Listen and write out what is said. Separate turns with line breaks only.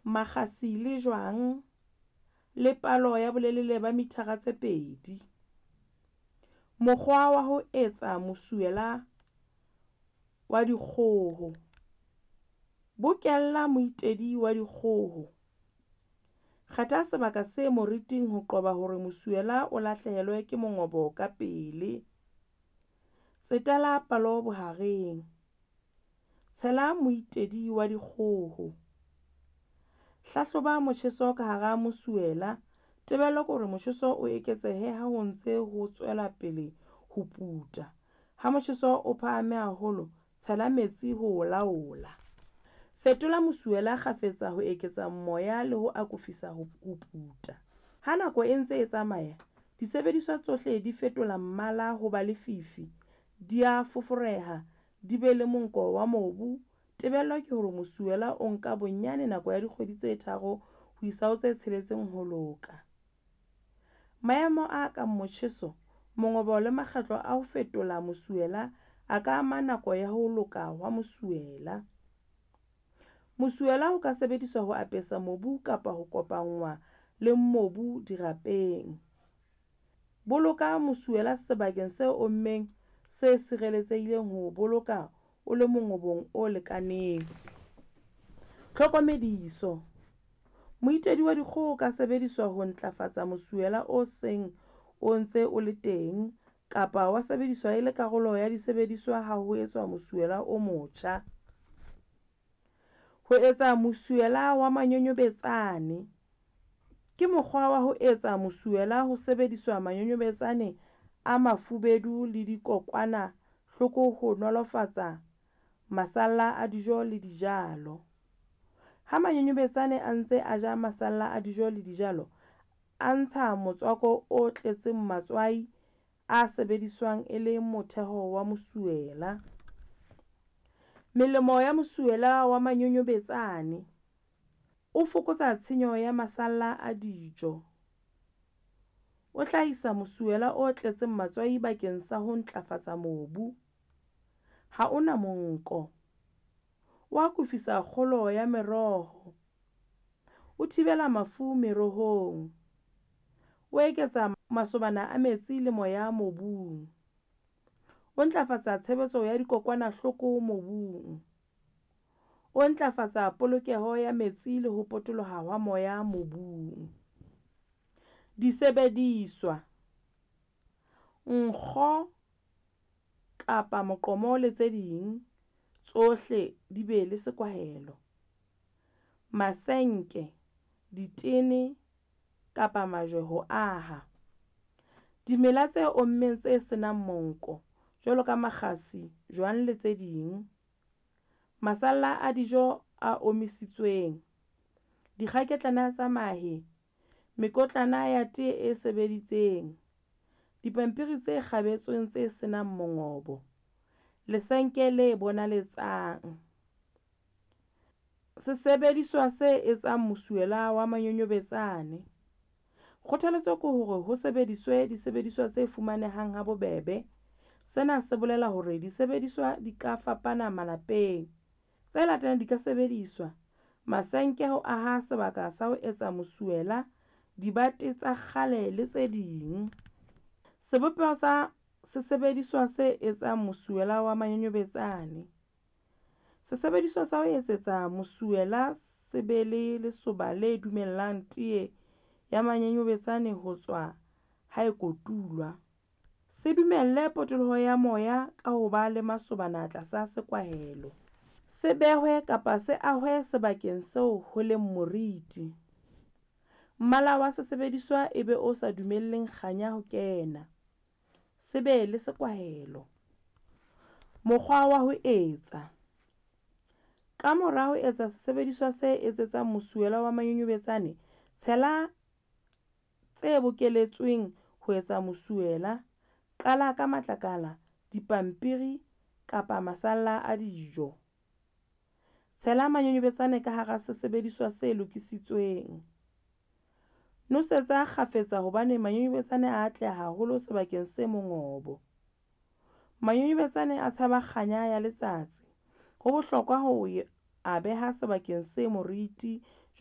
makgasi le jwang, le palo ya bolelele ba mithara tse 2. Mokgwa wa ho etsa mosuela wa dikgoho. Bokella moitedi wa dikgoho. Kgetha sebaka se moriting ho qoba hore mosuela o lahlehelwe ke mongobo ka pele. Tsetela palo bohareng. Tshela moitedi wa dikgoho. Hlahloba motjheso ka hara mosuela. Tebello ke hore motjheso o eketsehe ha ho ntse ho tswela pele ho puta. Ha motjheso o phahame haholo, tshela metsi ho o laola. Fetola mosuela kgafetsa ho eketsa moya le ho akofisa ho puta. Ha nako e ntse e tsamaya, disebediswa tsohle di fetola mmala ho ba lefifi, di a foforeha, di be le monko wa mobu. Tebello ke hore mosuela o nka bonyane nako ya dikgwedi tse 3 ho isa ho tse 6 ho loka. Maemo a ka motjheso, mongobo le makgetlo a ho fetola mosuela a ka ama nako ya ho loka wa mosuela. Mosuela o ka sebediswa ho apesa mobu kapa ho kopangwa le mobu dirapeng. Boloka mosuela sebakeng se ommeng se sireletsehileng ho boloka o le mongobong o lekaneng. Tlhokomediso. Moitedi wa dikgoho o ka sebediswa ho ntlafatsa mosuela o seng o ntse o le teng, kapa wa sebediswa e le karolo ya disebediswa ha ho etswa mosuela o motjha. Ho etsa mosuela wa manyonyobetsane. Ke mokgwa wa ho etsa mosuela ho sebediswa manyonyobetsane a mafubedu le dikokwana hloko ho nolofatsa masalla a dijo le dijalo. Ha manyonyobetsane a ntse a ja masalla a dijo le dijalo, a ntsha motswako o tletseng matswai a sebediswang e le motheho wa mosuela. Melemo ya mosuela wa manyonyobetsane. O fokotsa tshenyo ya masalla a dijo. O hlahisa mosuela o tletseng matswai bakeng sa ho ntlafatsa mobu. Ha ona monko. Wa kufisa kgolo ya meroho. O thibela mafu merohong. O eketsa masobana a metsi le moya mobung. O ntlafatsa tshebetso ya dikokwanahloko mobung. O ntlafatsa polokeho ya metsi le ho potoloha ha moya mobung. Disebediswa. Nkgo kapa moqomo le tse ding tsohle di be le sekwahelo. Masenke, ditene kapa majwe ho aha. Dimela tse ommeng tse senang monko, jwalo ka makgasi, jwang le tse ding. Masalla a dijo a omisitsweng. Dikgaketlana tsa mahe, mekotlana ya tee e sebeditseng. Dipampiri tse kgabetsweng tse senang mongobo. Lesenke le bonaletsang. Sesebediswa se etsang mosuela wa manyonyobetsane. Kgothaletso ke hore ho sebediswe disebediswa tse fumanehang ha bobebe. Sena se bolela hore disebediswa di ka fapana malapeng. Tse latelang di ka sebediswa: masenke ho aha sebaka sa ho etsa mosuela, dibate tsa kgale le tse ding. Sebopeho sa sesebediswa se etsang mosuela wa manyonyobetsane. Sesebediswa sa ho etsetsa mosuela se be le lesoba le dumellang tee ya manyonyobetsane ho tswa ha e kotulwa. Se dumelle potoloho ya moya ka ho ba le masobana tlasa sekwahelo. Se behwe kapa se ahwe sebakeng seo ho leng moriti. Mmala wa sesebediswa ebe o sa dumelleng kganya ho kena. Se be le sekwahelo. Mokgwa wa ho etsa. Ka mora ho etsa sesebediswa se etsetsang mosuela wa manyonyobetsane, tshela tse bokeletsweng ho etsa mosuela. Qala ka matlakala, dipampiri kapa masalla a dijo. Tshela manyonyobetsane ka hara sesebediswa se lokisitsweng. Nosetsa kgafetsa hobane manyonyobetsane a atleha haholo sebakeng se mongobo. Manyonyobetsane a tshaba kganya ya letsatsi. Ho bohlokwa ho a beha sebakeng se moriti